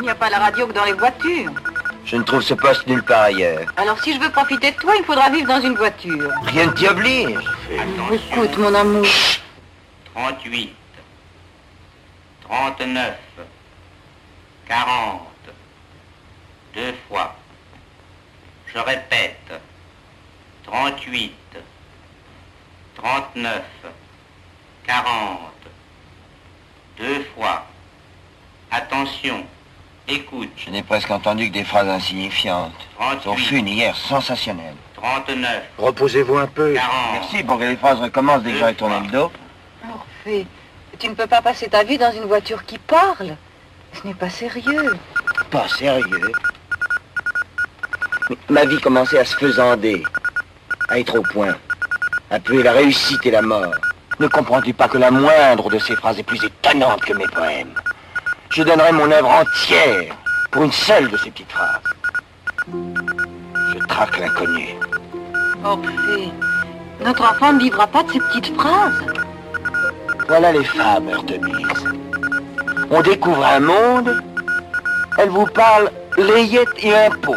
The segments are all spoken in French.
n'y a pas la radio que dans les voitures. Je ne trouve ce poste nulle part ailleurs. Alors si je veux profiter de toi, il faudra vivre dans une voiture. Rien ne t'y oblige. Écoute, mon amour. 38, 39, 40, 2 fois. Je répète, 38, 39, 40, 2 fois. Attention, écoute. Je n'ai presque entendu que des phrases insignifiantes. 38, Son fun hier, sensationnel. 39, Reposez-vous un peu. 40. Merci pour que les phrases recommencent dès que j'aurai tourné le dos. Orphée, tu ne peux pas passer ta vie dans une voiture qui parle. Ce n'est pas sérieux. Pas sérieux. Mais ma vie commençait à se faisander, à être au point, à puer la réussite et la mort. Ne comprends-tu pas que la moindre de ces phrases est plus étonnante que mes poèmes? Je donnerais mon œuvre entière pour une seule de ces petites phrases. Je traque l'inconnu. Orphée, notre enfant ne vivra pas de ces petites phrases. Voilà les femmes, Heurtebise. On découvre un monde, elles vous parlent layette et impôts.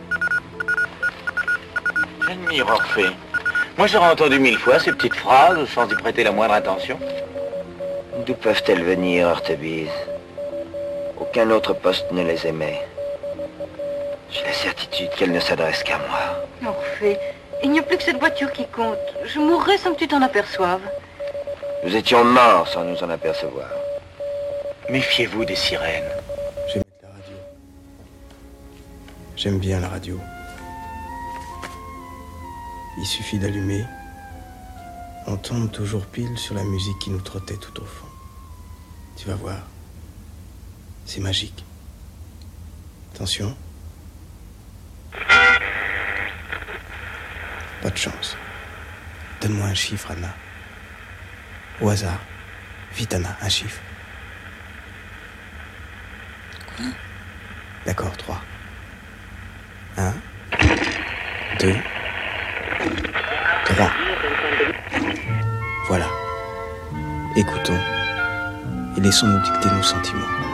J'admire Orphée. Moi, j'aurais entendu 1000 fois ces petites phrases sans y prêter la moindre attention. D'où peuvent-elles venir, Heurtebise? Aucun autre poste ne les aimait. J'ai la certitude qu'elles ne s'adressent qu'à moi. Orphée, il n'y a plus que cette voiture qui compte. Je mourrai sans que tu t'en aperçoives. Nous étions morts sans nous en apercevoir. Méfiez-vous des sirènes. Je vais mettre la radio. J'aime bien la radio. Il suffit d'allumer. On tombe toujours pile sur la musique qui nous trottait tout au fond. Tu vas voir. C'est magique. Attention. Pas de chance. Donne-moi un chiffre, Anna. Au hasard. Vite, Anna, un chiffre. Quoi? D'accord, 3. 1, 2, 3. Voilà. Écoutons et laissons-nous dicter nos sentiments.